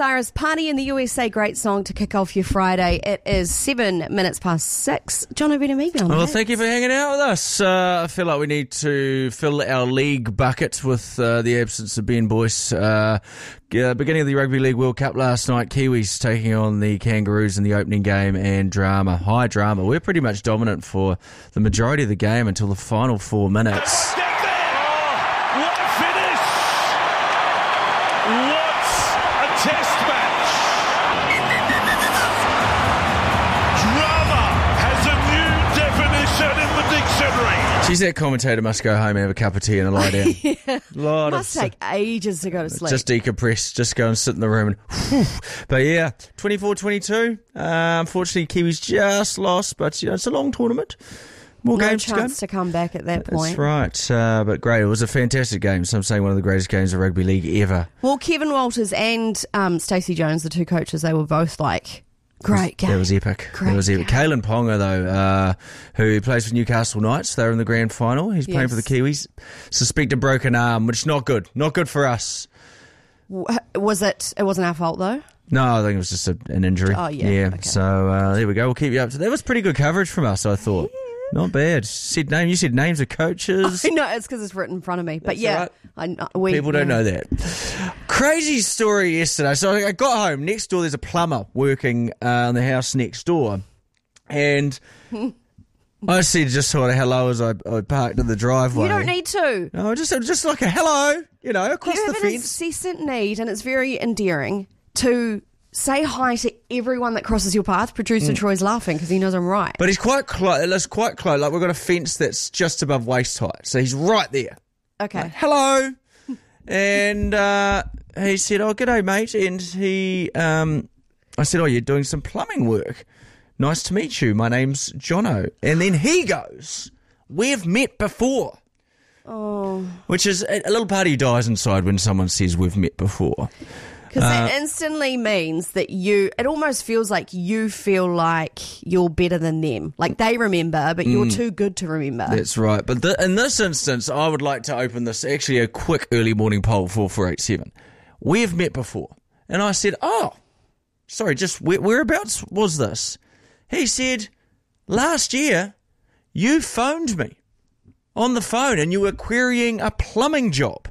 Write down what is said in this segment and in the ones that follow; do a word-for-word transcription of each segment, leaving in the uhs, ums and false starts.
Cyrus, Party in the U S A, great song to kick off your Friday. It is seven minutes past six. John O'Brien and Megan. Well, thank you for hanging out with us. Uh, I feel like we need to fill our league bucket with uh, the absence of Ben Boyce. Uh, uh, beginning of the Rugby League World Cup last night, Kiwis taking on the Kangaroos in the opening game, and drama, high drama. We're pretty much dominant for the majority of the game until the final four minutes. She's that commentator must go home and have a cup of tea and a lie down. yeah. Lot must of, take ages to go to sleep. Just decompress, just go and sit in the room. and whew. But yeah, twenty-four twenty-two. Uh, unfortunately, Kiwis just lost, but you know, it's a long tournament. More no games chance to, to come back at that point. That's right. Uh, but great. It was a fantastic game. Some saying one of the greatest games of rugby league ever. Well, Kevin Walters and um, Stacey Jones, the two coaches, they were both like... Great game. That was epic. Great that was epic. game. Kalen Ponga, though, uh, who plays for Newcastle Knights, they're in the grand final. He's playing Yes. for the Kiwis. Suspected broken arm, which is not good. Not good for us. Was it? It wasn't our fault, though? No, I think it was just a, an injury. Oh, yeah. Yeah. Okay. So uh, there we go. We'll keep you up to that. Was pretty good coverage from us, I thought. Yeah. Not bad. Said name. You said names of coaches. I know, it's because it's written in front of me. But That's yeah, right. I know, we, People don't yeah. know that. Crazy story yesterday. So I got home. Next door, there's a plumber working uh, on the house next door. And I said just sort of hello as I, I parked in the driveway. You don't need to. No, just, just like a hello, you know, across You the have an fence. incessant need, and it's very endearing, to say hi to everyone that crosses your path. Producer Troy's laughing because he knows I'm right. But he's quite close. It's quite close. Like, we've got a fence that's just above waist height. So he's right there. Okay. Like, hello. And uh, he said, oh, g'day, mate. And he, um, I said, oh, you're doing some plumbing work. Nice to meet you. My name's Jono. And then he goes, we've met before. Oh. Which is, a little part of you dies inside when someone says we've met before. Because Uh, that instantly means that you, it almost feels like you feel like you're better than them. Like they remember, but you're too good to remember. That's right. But th- in this instance, I would like to open this, actually a quick early morning poll, four four eight seven. We have met before. And I said, oh, sorry, just where, whereabouts was this? He said, last year, you phoned me on the phone and you were querying a plumbing job.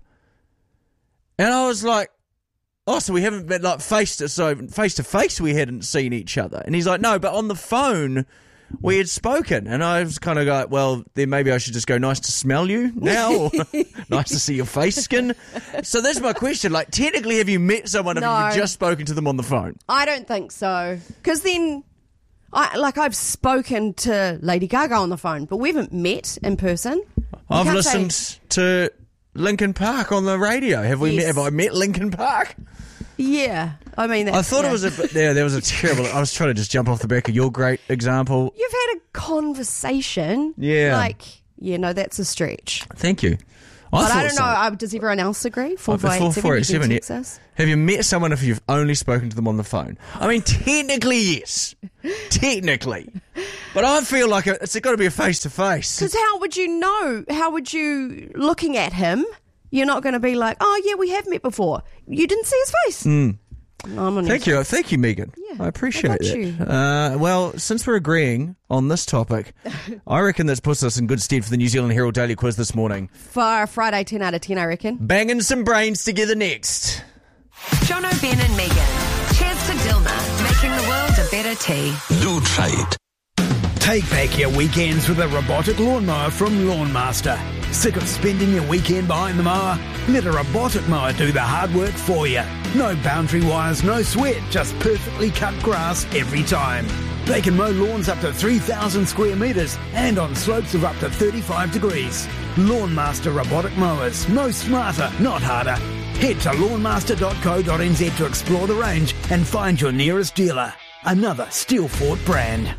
And I was like, oh, so we haven't been like face to so face to face. We hadn't seen each other, and he's like, no, but on the phone we had spoken, and I was kind of like, well, then maybe I should just go, nice to smell you now, or nice to see your face skin. So that's my question. Like, technically, have you met someone? Or have No. you just spoken to them on the phone? I don't think so. Because then, I like I've spoken to Lady Gaga on the phone, but we haven't met in person. You I've can't listened say- to Linkin Park on the radio. Have we? Yes. Met, have I met Linkin Park? Yeah, I mean, that's, I thought yeah. it was a bit there. There was a terrible. I was trying to just jump off the back of your great example. You've had a conversation. Yeah. Like, yeah, no, that's a stretch. Thank you. But thought I don't so. know. Uh, does everyone else agree? Four Oh, four eight four seven. four eight You seven, can yeah. text us. Have you met someone if you've only spoken to them on the phone? I mean, technically, yes. Technically. But I feel like it's got to be a face-to-face. Because how would you know? How would you, looking at him, you're not going to be like, oh, yeah, we have met before. You didn't see his face. Mm. No, I'm on Thank your you. Thank you, Megan. Yeah, I appreciate I got it. you. Uh, well, since we're agreeing on this topic, I reckon this puts us in good stead for the New Zealand Herald Daily Quiz this morning. For Friday, ten out of ten, I reckon. Banging some brains together next. John O'Brien and Megan. Cheers to Dilma, making the world a better tea. Do trade. Take back your weekends with a robotic lawnmower from Lawn Master. Sick of spending your weekend behind the mower? Let a robotic mower do the hard work for you. No boundary wires, no sweat, just perfectly cut grass every time. They can mow lawns up to three thousand square metres and on slopes of up to thirty-five degrees. Lawn Master robotic mowers. No smarter, not harder. Head to lawn master dot co dot n z to explore the range and find your nearest dealer. Another Steelfort brand.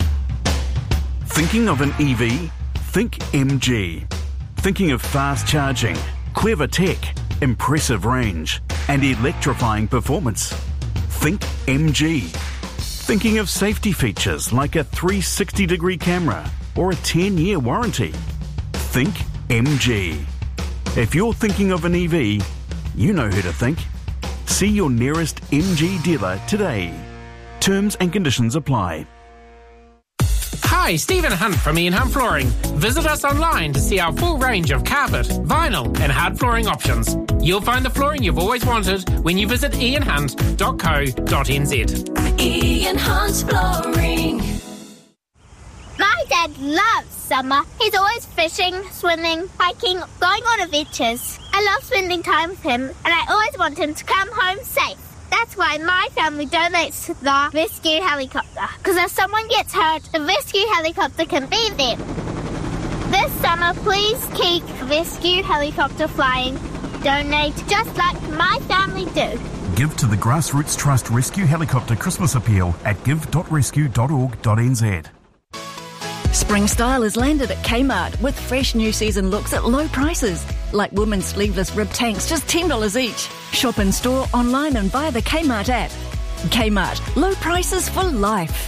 Thinking of an E V? Think M G. Thinking of fast charging, clever tech, impressive range, and electrifying performance? Think M G. Thinking of safety features like a three sixty degree camera or a ten year warranty? Think M G. If you're thinking of an E V, you know who to think. See your nearest M G dealer today. Terms and conditions apply. Hi, Stephen Hunt from Ian Hunt Flooring. Visit us online to see our full range of carpet, vinyl and hard flooring options. You'll find the flooring you've always wanted when you visit ian hunt dot co dot n z. Ian Hunt Flooring. My dad loves summer. He's always fishing, swimming, hiking, going on adventures. I love spending time with him, and I always want him to come home safe. That's why my family donates to the rescue helicopter. Because if someone gets hurt, the rescue helicopter can be there. This summer, please keep rescue helicopter flying. Donate just like my family do. Give to the Grassroots Trust Rescue Helicopter Christmas Appeal at give dot rescue dot org dot n z. Spring style is landed at Kmart with fresh new season looks at low prices. Like women's sleeveless rib tanks, just ten dollars each. Shop in store, online and via the Kmart app. Kmart, low prices for life.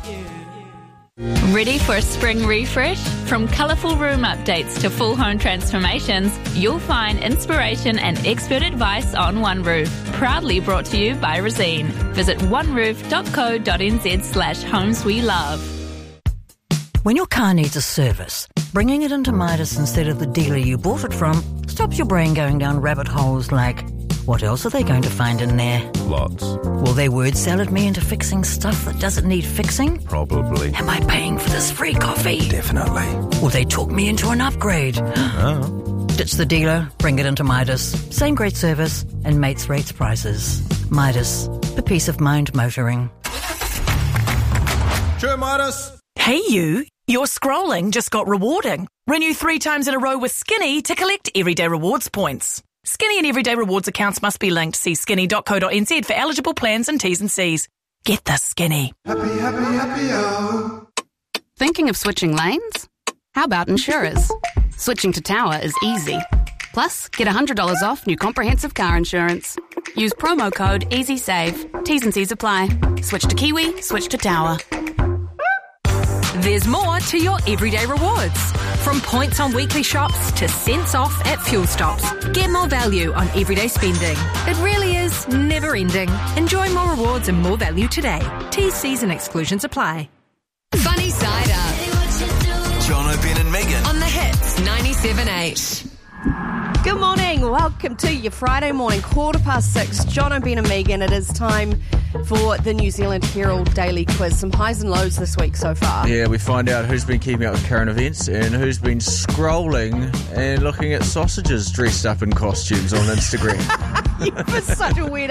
Ready for a spring refresh? From colourful room updates to full home transformations, you'll find inspiration and expert advice on One Roof. Proudly brought to you by Resene. Visit one roof dot co dot n z slash homes we love. When your car needs a service, bringing it into Midas instead of the dealer you bought it from stops your brain going down rabbit holes like, what else are they going to find in there? Lots. Will they word salad me into fixing stuff that doesn't need fixing? Probably. Am I paying for this free coffee? Definitely. Will they talk me into an upgrade? Oh. Ditch the dealer, bring it into Midas. Same great service and mates rates prices. Midas, the peace of mind motoring. Sure, Midas. Hey you, your scrolling just got rewarding. Renew three times in a row with Skinny to collect everyday rewards points. Skinny and everyday rewards accounts must be linked. See skinny dot co dot n z for eligible plans and T's and C's. Get the Skinny. Happy, happy, happy, oh. Thinking of switching lanes? How about insurers? Switching to Tower is easy. Plus, get one hundred dollars off new comprehensive car insurance. Use promo code EasySave. T's and C's apply. Switch to Kiwi, switch to Tower. There's more to your everyday rewards. From points on weekly shops to cents off at fuel stops. Get more value on everyday spending. It really is never ending. Enjoy more rewards and more value today. T's, C's and exclusions apply. Funny Side Up. John O'Brien and Megan. On the Hits ninety-seven point eight. Good morning. Welcome to your Friday morning, quarter past six. John O'Brien and Megan. It is time for the New Zealand Herald Daily Quiz. Some highs and lows this week so far. Yeah, we find out who's been keeping up with current events and who's been scrolling and looking at sausages dressed up in costumes on Instagram. You were such a weird